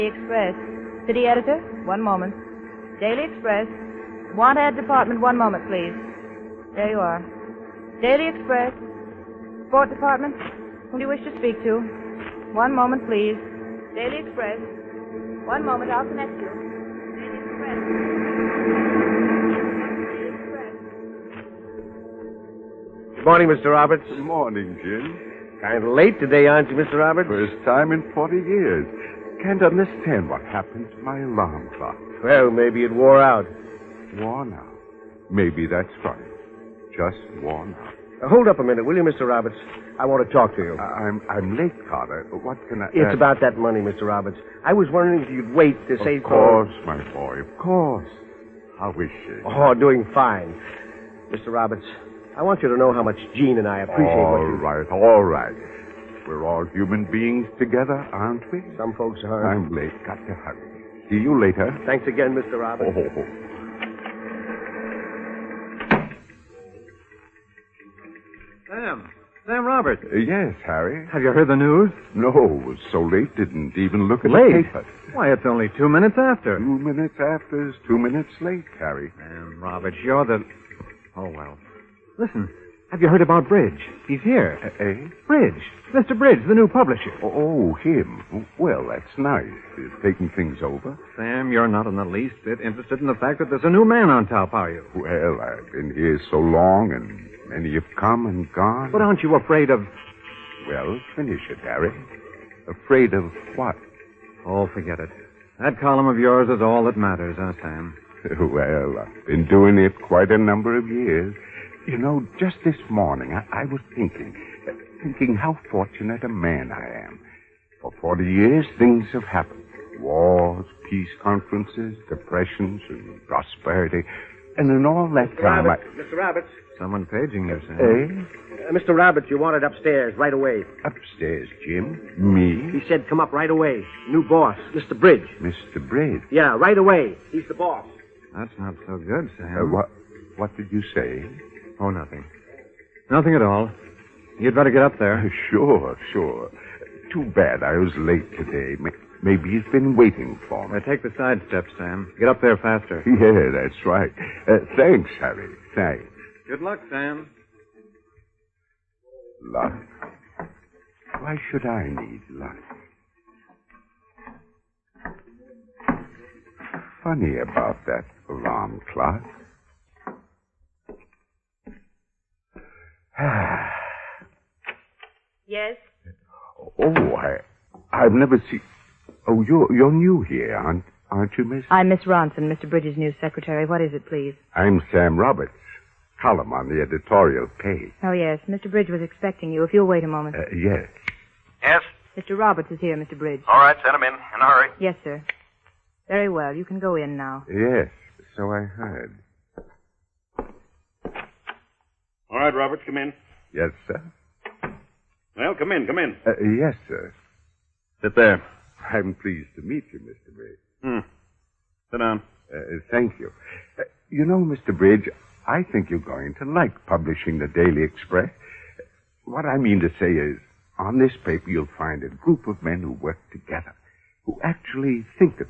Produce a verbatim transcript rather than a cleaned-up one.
Express. City editor, one moment. Daily Express. Want ad department, one moment, please. There you are. Daily Express. Sport department. Who do you wish to speak to? One moment, please. Daily Express. One moment, I'll connect you. Daily Express. Daily Express. Good morning, Mister Roberts. Good morning, Jim. Kind of late today, aren't you, Mister Roberts? First time in forty years. Can't understand what happened to my alarm clock. Well, maybe it wore out. Worn out. Maybe that's right. Just worn out. Uh, hold up a minute, will you, Mister Roberts? I want to talk to you. I- I'm I'm late, Carter. What can I... It's uh, about that money, Mister Roberts. I was wondering if you'd wait to say... Of course, my boy, of course. How is she? Oh, doing fine. Mister Roberts, I want you to know how much Jean and I appreciate all what you... right, all right. We're all human beings together, aren't we? Some folks are. I'm late. Got to hurry. See you later. Thanks again, Mister Roberts. Oh. Sam. Sam Roberts. Uh, yes, Harry. Have you heard the news? No, it was so late, didn't even look at Late? the paper. Why, it's only two minutes after. Two minutes after is two minutes late, Harry. Sam Roberts, you're the... Oh, well. Listen, have you heard about Bridge? He's here. Uh, eh? Bridge. Mister Bridge, the new publisher. Oh, him. Well, that's nice. He's taking things over. Sam, you're not in the least bit interested in the fact that there's a new man on top, are you? Well, I've been here so long, and many have come and gone. But aren't you afraid of... Well, finish it, Harry. Afraid of what? Oh, forget it. That column of yours is all that matters, huh, Sam? Well, I've been doing it quite a number of years. You know, just this morning, I, I was thinking, uh, thinking how fortunate a man I am. For forty years, things have happened. Wars, peace conferences, depressions, and prosperity. And in all that Mister time, Roberts, Mister Roberts. Someone paging you, I... Sam. Eh? Uh, Mister Roberts, you wanted upstairs right away. Upstairs, Jim? Me? He said come up right away. New boss, Mister Bridge. Mister Bridge? Yeah, right away. He's the boss. That's not so good, Sam. Uh, what, what did you say? Oh, nothing. Nothing at all. You'd better get up there. Sure, sure. Too bad I was late today. Maybe he's been waiting for me. Uh, take the side steps, Sam. Get up there faster. Yeah, that's right. Uh, thanks, Harry. Thanks. Good luck, Sam. Luck? Why should I need luck? Funny about that alarm clock. Yes? Oh, I, I've never seen... Oh, you're, you're new here, aren't, aren't you, miss? I'm Miss Ronson, Mister Bridges' new secretary. What is it, please? I'm Sam Roberts. Column on the editorial page. Oh, yes. Mister Bridge was expecting you. If you'll wait a moment. Uh, yes. Yes? Mister Roberts is here, Mister Bridge. All right, send him in. In a hurry. Yes, sir. Very well. You can go in now. Yes, so I heard. All right, Roberts, come in. Yes, sir. Well, come in, come in. Uh, yes, sir. Sit there. I'm pleased to meet you, Mister Bridge. Hmm. Sit down. Uh, thank you. Uh, you know, Mister Bridge, I think you're going to like publishing the Daily Express. What I mean to say is, on this paper you'll find a group of men who work together, who actually think of